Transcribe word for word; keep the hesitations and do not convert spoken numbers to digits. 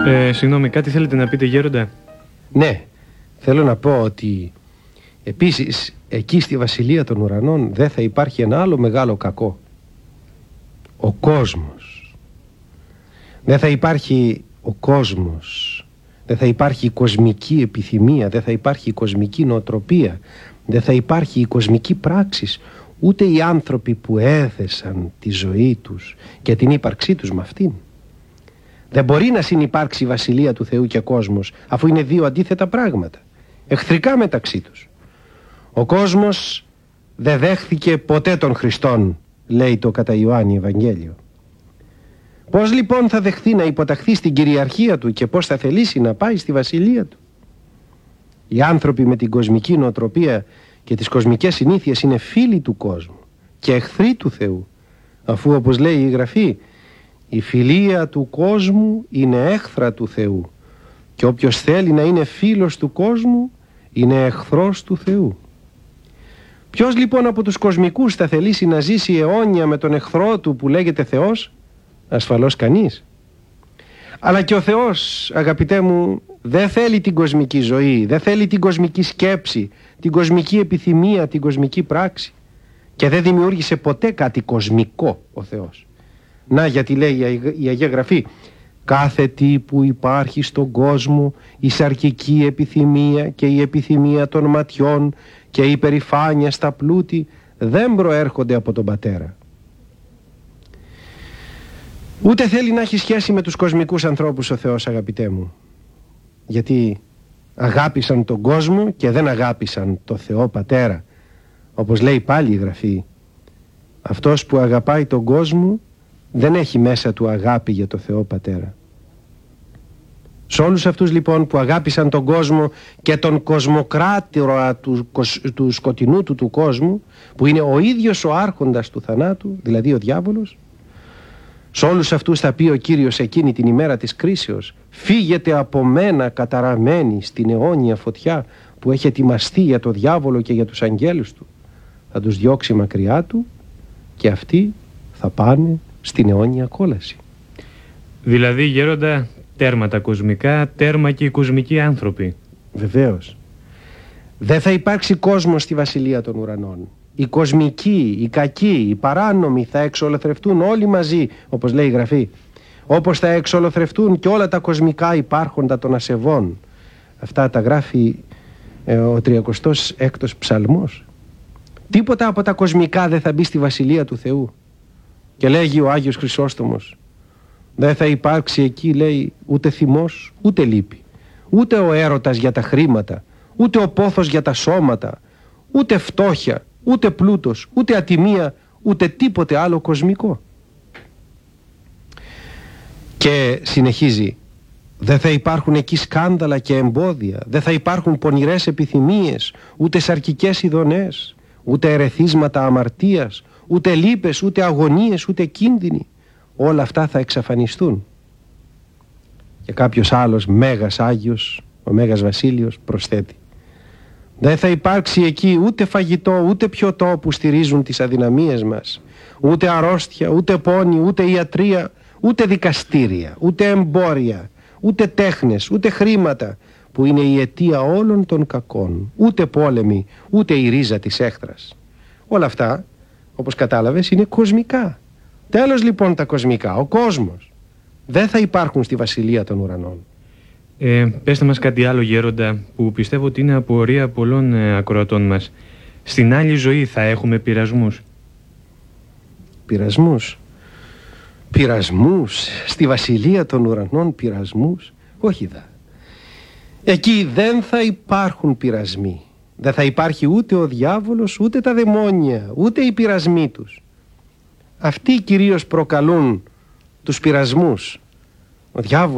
Ε, συγγνώμη, κάτι θέλετε να πείτε, γέροντα? Ναι, θέλω να πω ότι επίσης εκεί στη Βασιλεία των Ουρανών δεν θα υπάρχει ένα άλλο μεγάλο κακό. Ο κόσμος. Δεν θα υπάρχει ο κόσμος. Δεν θα υπάρχει η κοσμική επιθυμία. Δεν θα υπάρχει η κοσμική νοοτροπία. Δεν θα υπάρχει η κοσμική πράξη. Ούτε οι άνθρωποι που έθεσαν τη ζωή τους και την ύπαρξή τους με αυτήν. Δεν μπορεί να συνυπάρξει η Βασιλεία του Θεού και κόσμος, αφού είναι δύο αντίθετα πράγματα, εχθρικά μεταξύ τους. Ο κόσμος δεν δέχθηκε ποτέ τον Χριστόν, λέει το κατά Ιωάννη Ευαγγέλιο. Πώς λοιπόν θα δεχθεί να υποταχθεί στην κυριαρχία του και πώς θα θελήσει να πάει στη Βασιλεία του? Οι άνθρωποι με την κοσμική νοοτροπία και τις κοσμικές συνήθειες είναι φίλοι του κόσμου και εχθροί του Θεού, αφού, όπως λέει η Γραφή, η φιλία του κόσμου είναι έχθρα του Θεού και όποιος θέλει να είναι φίλος του κόσμου είναι εχθρός του Θεού. Ποιος λοιπόν από τους κοσμικούς θα θελήσει να ζήσει αιώνια με τον εχθρό του που λέγεται Θεός? Ασφαλώς κανείς. Αλλά και ο Θεός, αγαπητέ μου, δεν θέλει την κοσμική ζωή, δεν θέλει την κοσμική σκέψη, την κοσμική επιθυμία, την κοσμική πράξη, και δεν δημιούργησε ποτέ κάτι κοσμικό ο Θεός. Να, γιατί λέει η Αγία Γραφή, κάθε τι που υπάρχει στον κόσμο, η σαρκική επιθυμία και η επιθυμία των ματιών και η περηφάνεια στα πλούτη δεν προέρχονται από τον Πατέρα. Ούτε θέλει να έχει σχέση με τους κοσμικούς ανθρώπους ο Θεός, αγαπητέ μου, γιατί αγάπησαν τον κόσμο και δεν αγάπησαν το Θεό Πατέρα. Όπως λέει πάλι η Γραφή, αυτός που αγαπάει τον κόσμο δεν έχει μέσα του αγάπη για το Θεό Πατέρα. Σε όλους αυτούς λοιπόν που αγάπησαν τον κόσμο και τον κοσμοκράτορα του, του σκοτεινού του του κόσμου, που είναι ο ίδιος ο άρχοντας του θανάτου, δηλαδή ο διάβολος, σε όλους αυτούς θα πει ο Κύριος εκείνη την ημέρα της κρίσεως, φύγετε από μένα καταραμένοι στην αιώνια φωτιά που έχει ετοιμαστεί για το διάβολο και για τους αγγέλους του. Θα τους διώξει μακριά του και αυτοί θα πάνε στην αιώνια κόλαση. Δηλαδή, γέροντα, τέρμα τα κοσμικά, τέρμα και οι κοσμικοί άνθρωποι. Βεβαίως. Δεν θα υπάρξει κόσμος στη Βασιλεία των Ουρανών. Οι κοσμικοί, οι κακοί, οι παράνομοι θα εξολοθρευτούν όλοι μαζί, όπως λέει η Γραφή. Όπως θα εξολοθρευτούν και όλα τα κοσμικά υπάρχοντα των ασεβών. Αυτά τα γράφει ε, ο τριακοστός έκτος ψαλμός. Τίποτα από τα κοσμικά δεν θα μπει στη Βασιλεία του Θεού. Και λέγει ο Άγιος Χρυσόστομος, δεν θα υπάρξει εκεί, λέει, ούτε θυμός, ούτε λύπη, ούτε ο έρωτας για τα χρήματα, ούτε ο πόθος για τα σώματα, ούτε φτώχεια, ούτε πλούτος, ούτε ατιμία, ούτε τίποτε άλλο κοσμικό. Και συνεχίζει, δεν θα υπάρχουν εκεί σκάνδαλα και εμπόδια, δεν θα υπάρχουν πονηρές επιθυμίες, ούτε σαρκικές ειδονές, ούτε ερεθίσματα αμαρτίας, ούτε λύπες, ούτε αγωνίες, ούτε κίνδυνοι. Όλα αυτά θα εξαφανιστούν. Και κάποιος άλλος μέγας Άγιος, ο Μέγας Βασίλειος, προσθέτει, δεν θα υπάρξει εκεί ούτε φαγητό, ούτε πιωτό που στηρίζουν τις αδυναμίες μας, ούτε αρρώστια, ούτε πόνη, ούτε ιατρία, ούτε δικαστήρια, ούτε εμπόρια, ούτε τέχνες, ούτε χρήματα, που είναι η αιτία όλων των κακών, ούτε πόλεμοι, ούτε η ρίζα της έχθρας. Όλα αυτά, όπως κατάλαβες, είναι κοσμικά. Τέλος λοιπόν τα κοσμικά, ο κόσμος. Δεν θα υπάρχουν στη Βασιλεία των Ουρανών. Ε, πέστε μας κάτι άλλο, γέροντα, που πιστεύω ότι είναι απορία πολλών ε, ακροατών μας. Στην άλλη ζωή θα έχουμε πειρασμούς? Πειρασμούς? Πειρασμούς? Στη Βασιλεία των Ουρανών πειρασμούς? Όχι δα. Εκεί δεν θα υπάρχουν πειρασμοί. Δεν θα υπάρχει ούτε ο διάβολος, ούτε τα δαιμόνια, ούτε οι πειρασμοί τους. Αυτοί κυρίως προκαλούν τους πειρασμούς. Ο διάβολος